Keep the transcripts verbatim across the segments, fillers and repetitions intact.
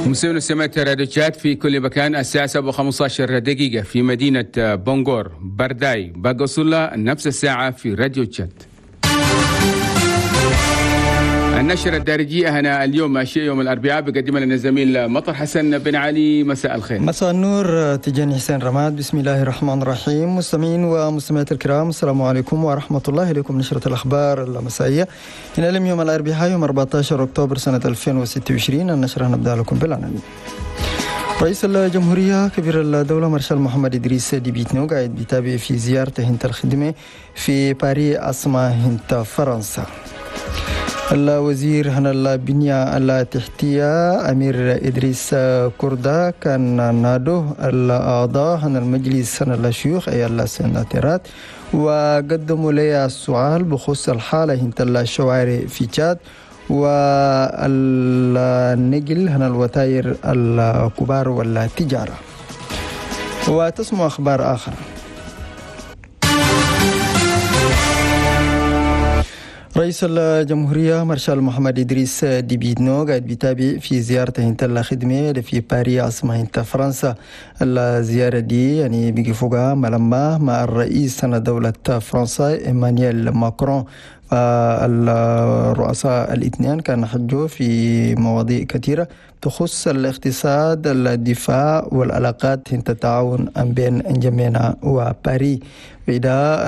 مسؤول السماء راديوشات في كل مكان. الساعة سبعة وخمسة عشر دقيقة في مدينة بونغور برداي باغوسولا، نفس الساعة في راديو تشات. النشرة الدارجية هنا اليوم ماشية يوم الأربعاء بقدمها لنا الزميل مطر حسن بن علي. مساء الخير. مساء النور تجاني حسين رماد. بسم الله الرحمن الرحيم. مستمعين ومستمعات الكرام، السلام عليكم ورحمة الله. إليكم نشرة الأخبار المسائية هنا اليوم يوم الأربعاء يوم أربعة عشر أكتوبر سنة ألفين وستة وعشرين. النشرة نبدأ لكم بالعناوين. رئيس الجمهورية كبير الدولة مارشال محمد إدريس ديبي إتنو قاعد بيتابع في زيارته هنت الخدمة في باريس عاصمة هنت فرنسا. الوزير هنا البنية التحتية أمير إدريس كوردا كان نادو الأعضاء هنا المجلس هنا الشيوخ أي السناترات، وقدموا لي السؤال بخصوص الحالة هنت الشوارع في تشاد والنقل هنا الوتاير الكبار والتجارة. وتسمع أخبار آخر. رئيس الجمهورية مارشال محمد إدريس ديبي إتنو قاعد بيتابع في زيارته هنت الخدمة في باريس عاصمة هنت فرنسا. الزيارة دي يعني بيجي فوقها ملمة مع الرئيس هنا دولة فرنسا إيمانويل ماكرون. الرؤساء الاثنين كانوا حجوا في مواضيع كثيرة تخص الاقتصاد، الدفاع والعلاقات هنت التعاون بين انجمينا وباريس. وإذا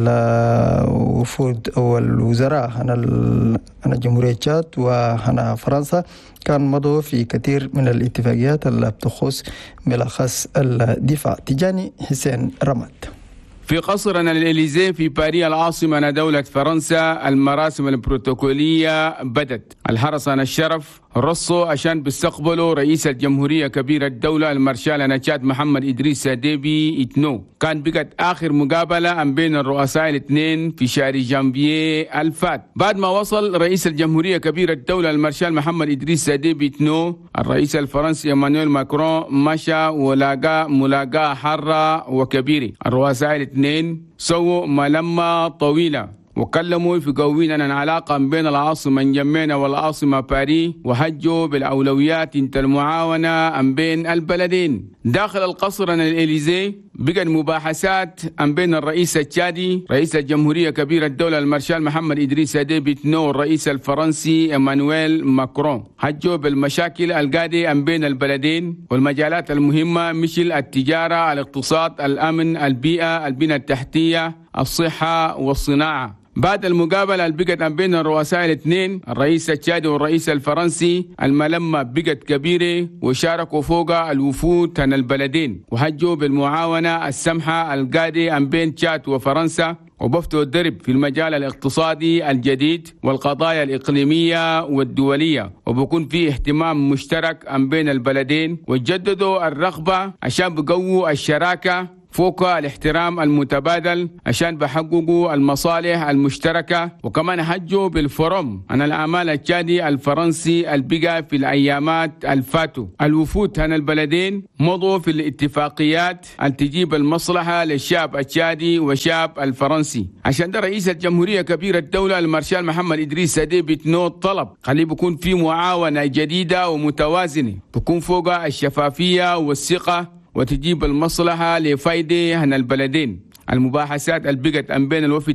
الوفود أو الوزراء هنا هنا جمهورية تشاد وهنا فرنسا كان مضوا في كثير من الاتفاقيات اللي بتخص بالاخص الدفاع. تجاني حسين رماد. في قصرنا الإليزيه في باريس العاصمة دولة فرنسا المراسم البروتوكولية بدت. الحرس عن الشرف رصوا عشان بيستقبلوا رئيس الجمهورية كبير الدولة المارشال نشاد محمد إدريس ديبي إتنو. كان بقت آخر مقابلة بين الرؤساء الاثنين في شهر جانفييه الفات. بعد ما وصل رئيس الجمهورية كبير الدولة المارشال محمد إدريس ديبي إتنو، الرئيس الفرنسي إيمانويل ماكرون مشى ولاقى ملاقاة حارة وكبيرة. الرؤساء الاثنين سووا ملمة طويلة وكلموا في قوين عن العلاقة بين العاصمة نجمينا والعاصمة باريس، وهجوا بالأولويات انت المعاونة بين البلدين. داخل القصر عن الإليزيه بقى المباحثات بين الرئيس التشادي رئيس الجمهورية كبير الدولة المارشال محمد إدريس ديبي إتنو والرئيس الفرنسي إيمانويل ماكرون. هجوا بالمشاكل القادة بين البلدين والمجالات المهمة مثل التجارة، الاقتصاد، الأمن، البيئة، البنية التحتية، الصحة والصناعة. بعد المقابلة اللي بقت بين الرؤساء الاثنين الرئيس التشادي والرئيس الفرنسي، الملمة بقت كبيرة وشاركوا فوقها الوفود عن البلدين وهجوا بالمعاونة السمحة القادة بين تشاد وفرنسا، وبفتوا الدرب في المجال الاقتصادي الجديد والقضايا الإقليمية والدولية، وبكون في اهتمام مشترك بين البلدين، وجددوا الرغبة عشان بقووا الشراكة فوق الاحترام المتبادل عشان بحققوا المصالح المشتركة. وكمان هجوا بالفورم عن الأعمال التشادي الفرنسي البقى في الأيامات الفاتوا. الوفود عن البلدين مضوا في الاتفاقيات اللي تجيب المصلحة للشعب التشادي والشعب الفرنسي. عشان ده رئيس الجمهورية كبير الدولة المارشال محمد إدريس ديبي إتنو طلب خليه بيكون في معاونة جديدة ومتوازنة بيكون فوق الشفافية والثقة وتجيب المصلحة لفايدة هنا البلدين. المباحثات اللي بقت بين الوفد